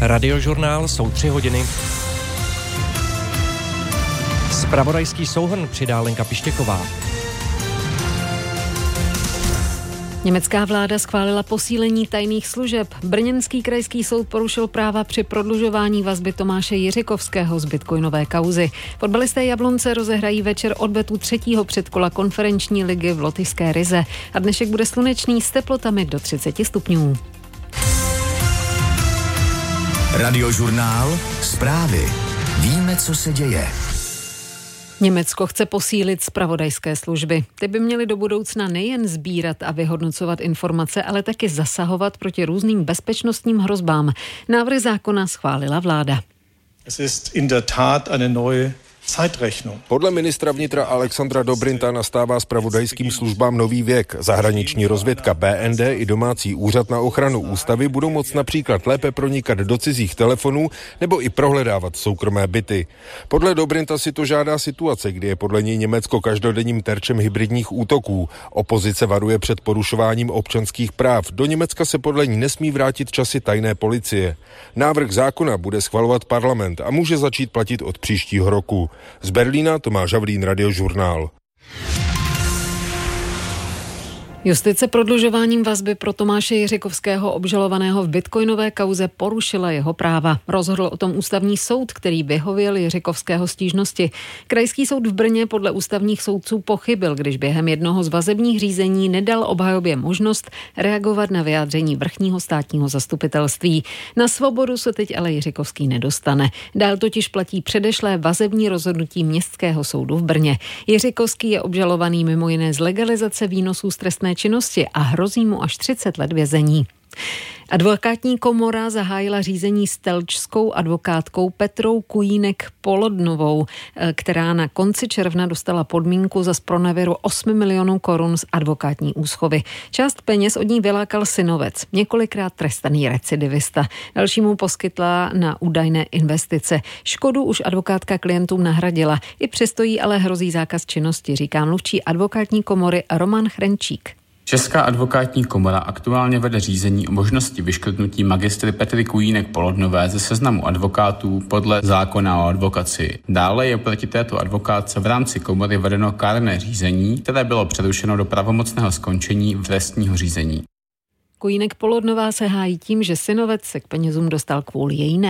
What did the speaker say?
Radiožurnál jsou 3 hodiny. Zpravodajský souhrn přidá Lenka Pištěková. Německá vláda schválila posílení tajných služeb. Brněnský krajský soud porušil práva při prodlužování vazby Tomáše Jiřikovského z bitcoinové kauzy. Fotbalisté Jablonce rozehrají večer odvetu 3. předkola konferenční ligy v lotyšské Rize. A dnešek bude slunečný s teplotami do 30 stupňů. Radiožurnál, zprávy. Víme, co se děje. Německo chce posílit zpravodajské služby. Ty by měly do budoucna nejen sbírat a vyhodnocovat informace, ale taky zasahovat proti různým bezpečnostním hrozbám. Návrh zákona schválila vláda. Es ist in der Tat eine neue Zeitrechnung. Podle ministra vnitra Alexandra Dobrinta nastává zpravodajským službám nový věk. Zahraniční rozvědka BND i domácí úřad na ochranu ústavy budou moct například lépe pronikat do cizích telefonů nebo i prohledávat soukromé byty. Podle Dobrinta si to žádá situace, kdy je podle něj Německo každodenním terčem hybridních útoků. Opozice varuje před porušováním občanských práv. Do Německa se podle ní nesmí vrátit časy tajné policie. Návrh zákona bude schvalovat parlament a může začít platit od příštího roku. Z Berlína Tomáš Havlín, Radiožurnál. Justice prodlužováním vazby pro Tomáše Jiřikovského obžalovaného v bitcoinové kauze porušila jeho práva. Rozhodl o tom ústavní soud, který vyhověl Jiřikovského stížnosti. Krajský soud v Brně podle ústavních soudců pochybil, když během jednoho z vazebních řízení nedal obhajobě možnost reagovat na vyjádření vrchního státního zastupitelství. Na svobodu se teď ale Jiřikovský nedostane. Dál totiž platí předešlé vazební rozhodnutí Městského soudu v Brně. Jiřikovský je obžalovaný mimo jiné z legalizace výnosů z trestné činnosti a hrozí mu až 30 let vězení. Advokátní komora zahájila řízení s telčskou advokátkou Petrou Kujínek-Polodnovou, která na konci června dostala podmínku za zpronevěru 8 milionů korun z advokátní úschovy. Část peněz od ní vylákal synovec, několikrát trestaný recidivista. Dalšímu poskytla na údajné investice. Škodu už advokátka klientům nahradila. I přesto jí ale hrozí zákaz činnosti, říká mluvčí advokátní komory Roman Chrenčík. Česká advokátní komora aktuálně vede řízení o možnosti vyškrtnutí magistry Petry Kujínek-Polodnové ze seznamu advokátů podle zákona o advokacii. Dále je proti této advokátce v rámci komory vedeno kárné řízení, které bylo přerušeno do pravomocného skončení trestního řízení. Kujínek-Polodnová se hájí tím, že synovec se k penězům dostal kvůli její